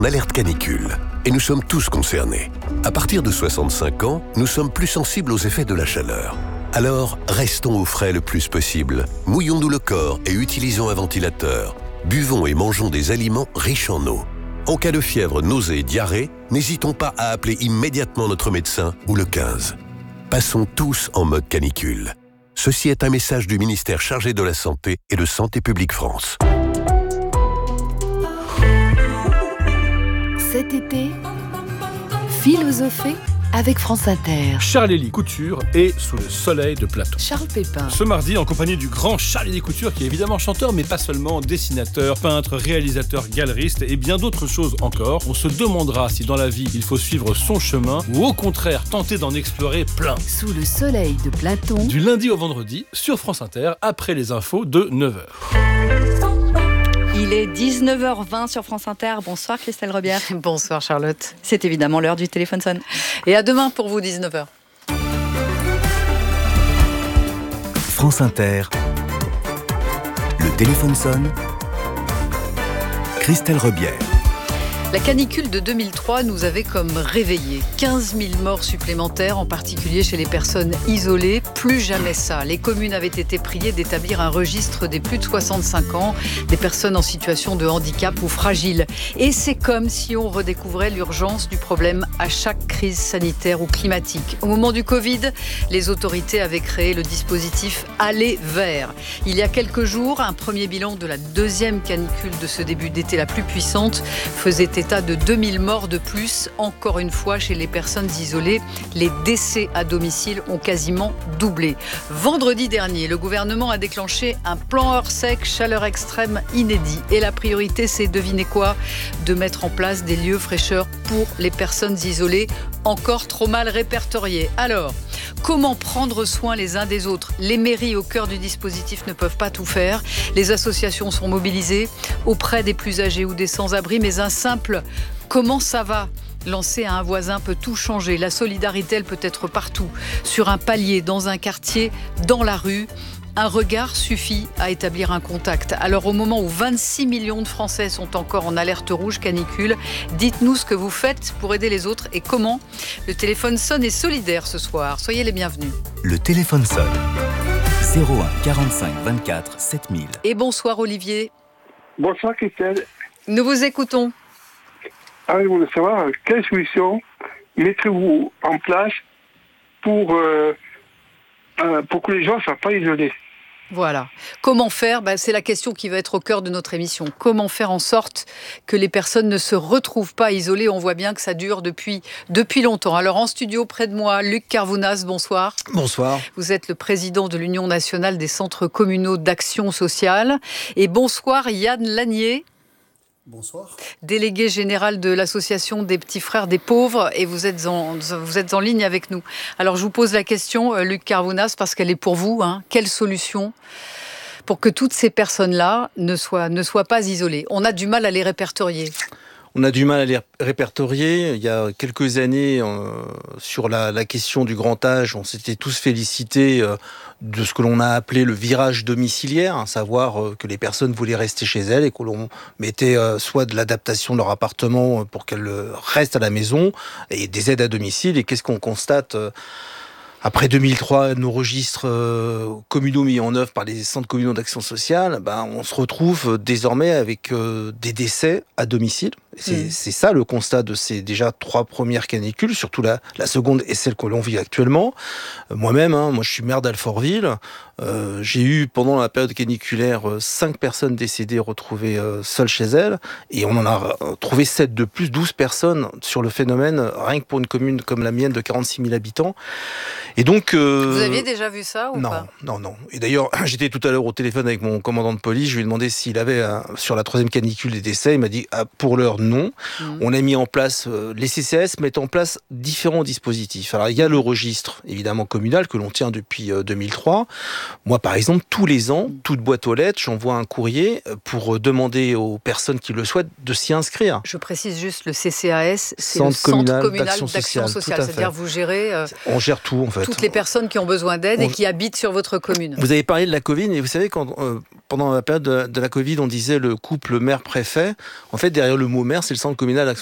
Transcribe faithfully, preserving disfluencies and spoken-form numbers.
Alerte canicule. Et nous sommes tous concernés. À partir de soixante-cinq ans, nous sommes plus sensibles aux effets de la chaleur. Alors, restons au frais le plus possible. Mouillons-nous le corps et utilisons un ventilateur. Buvons et mangeons des aliments riches en eau. En cas de fièvre, nausée et diarrhée, n'hésitons pas à appeler immédiatement notre médecin ou le quinze. Passons tous en mode canicule. Ceci est un message du ministère chargé de la Santé et de Santé publique France. Cet été, philosophée avec France Inter. Charles-Élie Couture est sous le soleil de Platon. Charles Pépin. Ce mardi, en compagnie du grand Charles-Élie Couture, qui est évidemment chanteur, mais pas seulement, dessinateur, peintre, réalisateur, galeriste et bien d'autres choses encore. On se demandera si dans la vie, il faut suivre son chemin ou au contraire tenter d'en explorer plein. Sous le soleil de Platon. Du lundi au vendredi, sur France Inter, après les infos de neuf heures. Il est dix-neuf heures vingt sur France Inter. Bonsoir Christelle Rebière. Bonsoir Charlotte. C'est évidemment l'heure du téléphone sonne. Et à demain pour vous, dix-neuf heures. France Inter. Le téléphone sonne. Christelle Rebière. La canicule de deux mille trois nous avait comme réveillés. quinze mille morts supplémentaires, en particulier chez les personnes isolées. Plus jamais ça. Les communes avaient été priées d'établir un registre des plus de soixante-cinq ans, des personnes en situation de handicap ou fragiles. Et c'est comme si on redécouvrait l'urgence du problème à chaque crise sanitaire ou climatique. Au moment du Covid, les autorités avaient créé le dispositif Aller vers. Il y a quelques jours, un premier bilan de la deuxième canicule de ce début d'été la plus puissante faisait état de deux mille morts de plus, encore une fois chez les personnes isolées. Les décès à domicile ont quasiment doublé. Vendredi dernier, le gouvernement a déclenché un plan hors sec, chaleur extrême inédit. Et la priorité, c'est, devinez quoi, de mettre en place des lieux fraîcheurs pour les personnes isolées, encore trop mal répertoriées. Alors, comment prendre soin les uns des autres ? Les mairies au cœur du dispositif ne peuvent pas tout faire. Les associations sont mobilisées auprès des plus âgés ou des sans-abri, mais un simple « comment ça va ?» lancé à un voisin peut tout changer. La solidarité, elle peut être partout, sur un palier, dans un quartier, dans la rue. Un regard suffit à établir un contact. Alors au moment où vingt-six millions de Français sont encore en alerte rouge canicule, dites-nous ce que vous faites pour aider les autres et comment. Le téléphone sonne et solidaire ce soir. Soyez les bienvenus. Le téléphone sonne. zéro un quarante-cinq vingt-quatre sept mille. Et bonsoir Olivier. Bonsoir Christelle. Nous vous écoutons. Ah, je voulais savoir quelle solution mettrez-vous en place pour, euh, euh, pour que les gens ne soient pas isolés. Voilà. Comment faire ? Ben, c'est la question qui va être au cœur de notre émission. Comment faire en sorte que les personnes ne se retrouvent pas isolées ? On voit bien que ça dure depuis, depuis longtemps. Alors en studio près de moi, Luc Carvounas, bonsoir. Bonsoir. Vous êtes le président de l'Union nationale des centres communaux d'action sociale. Et bonsoir Yann Lanier. Bonsoir. Délégué général de l'association des petits frères des pauvres, et vous êtes en, vous êtes en ligne avec nous. Alors je vous pose la question, Luc Carvounas, parce qu'elle est pour vous. Hein. Quelle solution pour que toutes ces personnes-là ne soient, ne soient pas isolées ? On a du mal à les répertorier. On a du mal à les répertorier. Il y a quelques années, euh, sur la, la question du grand âge, on s'était tous félicités euh, de ce que l'on a appelé le virage domiciliaire, à savoir euh, que les personnes voulaient rester chez elles et que l'on mettait euh, soit de l'adaptation de leur appartement pour qu'elles restent à la maison et des aides à domicile. Et qu'est-ce qu'on constate euh, Après deux mille trois, nos registres euh, communaux mis en œuvre par les centres communaux d'action sociale, ben, on se retrouve désormais avec euh, des décès à domicile. C'est, mmh. c'est ça le constat de ces déjà trois premières canicules, surtout la, la seconde et celle que l'on vit actuellement. Euh, moi-même, hein, moi je suis maire d'Alfortville. Euh, j'ai eu pendant la période caniculaire cinq personnes décédées retrouvées euh, seules chez elles, et on en a trouvé sept de plus, douze personnes sur le phénomène, rien que pour une commune comme la mienne de quarante-six mille habitants. Et donc, euh, vous aviez déjà vu ça ou non, pas ? Non, non. Et d'ailleurs, j'étais tout à l'heure au téléphone avec mon commandant de police, je lui ai demandé s'il avait, euh, sur la troisième canicule, des décès. Il m'a dit, ah, pour l'heure, non. Mmh. On a mis en place, euh, les C C S mettent en place différents dispositifs. Alors, il y a le registre, évidemment, communal, que l'on tient depuis euh, deux mille trois. Moi, par exemple, tous les ans, toute boîte aux lettres, j'envoie un courrier pour demander aux personnes qui le souhaitent de s'y inscrire. Je précise juste, le C C A S, c'est Centre le Centre communal communal d'action d'action sociale, sociale. tout à C'est-à-dire fait. vous gérez euh, On gère tout, en fait. toutes les personnes qui ont besoin d'aide On- et qui habitent sur votre commune. Vous avez parlé de la Covid, et vous savez, quand, euh, pendant la période de, de la Covid, on disait le couple maire-préfet. En fait, derrière le mot maire, c'est le Centre communal